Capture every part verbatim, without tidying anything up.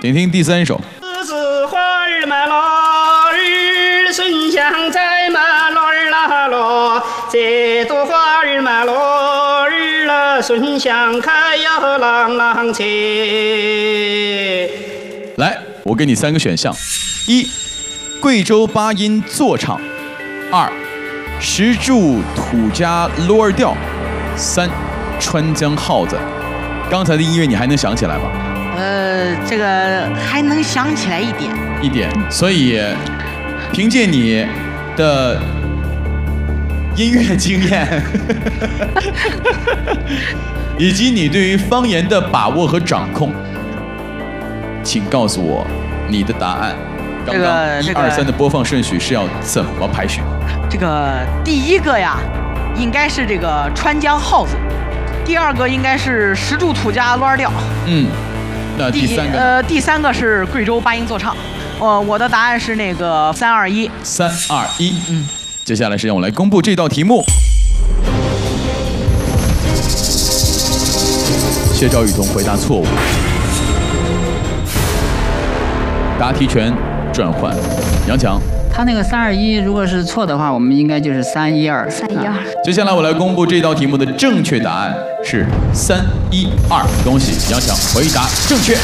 请听第三首。 栀子花儿嘛咯儿，笋香菜嘛咯儿啦咯，这朵花儿嘛咯儿啦，笋香开呀朗朗切。 来，我给你三个选项：一，贵州八音坐唱；二，石柱土家罗儿调；三，川江号子。刚才的音乐你还能想起来吗？ 呃，这个还能想起来一点。 一点。所以，凭借你的音乐经验，以及你对于方言的把握和掌控，请告诉我你的答案。刚刚一二三的播放顺序是要怎么排序？ 这个第一个呀，应该是这个川江号子；第二个应该是石柱土家罗儿调。 嗯，那第三个呃，第三个是贵州八音坐唱。呃，我的答案是那个三二一。 三二一。嗯，接下来是让我来公布这道题目。谢赵雨桐回答错误。答题权转换，杨强。 他那个三二一，如果是错的话，我们应该就是三一二。 三一二。 接下来我来公布这道题目的正确答案是三一二，恭喜杨强回答正确。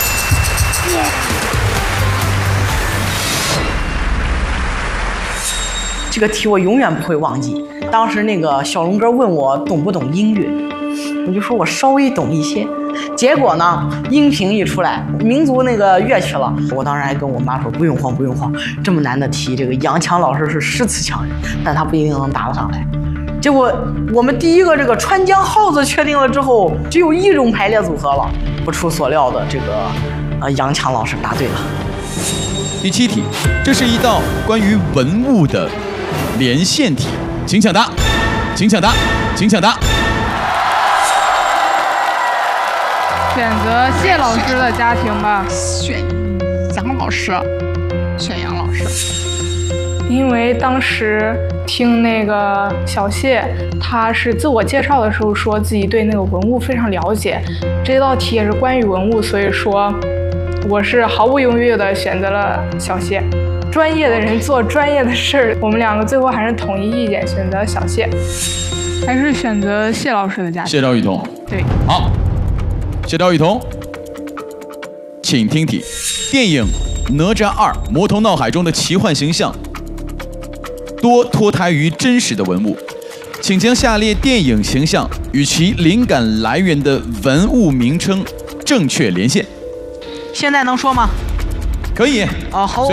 这个题我永远不会忘记。当时那个小龙哥问我懂不懂音乐，我就说我稍微懂一些。结果呢，音频一出来，民族那个乐器了，我当时还跟我妈说不用慌，不用慌，这么难的题，这个杨强老师是诗词强人，但他不一定能答得上来。结果我们第一个这个川江号子确定了之后，只有一种排列组合了。不出所料的，这个呃杨强老师答对了。 第七题，这是一道关于文物的连线题，请抢答，请抢答，请抢答。 选择谢老师的家庭吧。 选杨老师，选杨老师。 因为当时听那个小谢，他是自我介绍的时候说自己对那个文物非常了解，这道题也是关于文物，所以说我是毫不犹豫的选择了小谢。专业的人做专业的事儿，我们两个最后还是统一意见，选择小谢。还是选择谢老师的家庭。 谢赵雨桐。 对。 好。谢赵雨桐，请听题：电影《哪吒二：魔童闹海》中的奇幻形象多脱胎于真实的文物，请将下列电影形象与其灵感来源的文物名称正确连线。 现在能说吗？ 可以。 哦，好。